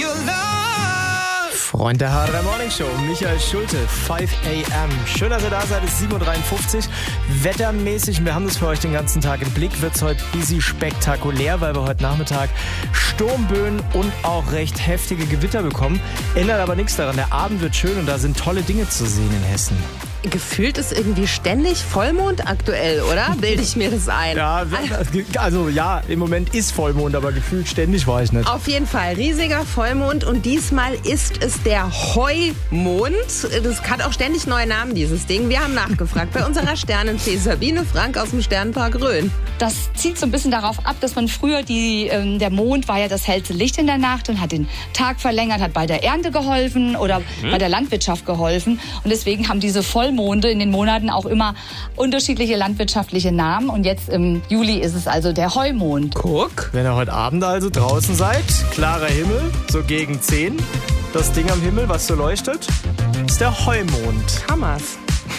Freund der H3 Morning Show, Michael Schulte, 5 a.m. Schön, dass ihr da seid, es ist 7.53 Uhr. Wettermäßig, wir haben das für euch den ganzen Tag im Blick, wird es heute busy spektakulär, weil wir heute Nachmittag Sturmböen und auch recht heftige Gewitter bekommen. Ändert aber nichts daran, der Abend wird schön und da sind tolle Dinge zu sehen in Hessen. Gefühlt ist irgendwie ständig Vollmond aktuell, oder? Bilde ich mir das ein? Ja, also ja, im Moment ist Vollmond, aber gefühlt ständig war ich nicht. Auf jeden Fall, riesiger Vollmond und diesmal ist es der Heumond. Das hat auch ständig neue Namen, dieses Ding. Wir haben nachgefragt bei unserer Sternenfee Sabine Frank aus dem Sternenpark Rhön. Das zielt so ein bisschen darauf ab, dass man früher, der Mond war ja das hellste Licht in der Nacht und hat den Tag verlängert, hat bei der Ernte geholfen oder bei der Landwirtschaft geholfen. Und deswegen haben diese Vollmonde in den Monaten auch immer unterschiedliche landwirtschaftliche Namen. Und jetzt im Juli ist es also der Heumond. Guck, wenn ihr heute Abend also draußen seid, klarer Himmel, so gegen 10, das Ding am Himmel, was so leuchtet, ist der Heumond. Hammers.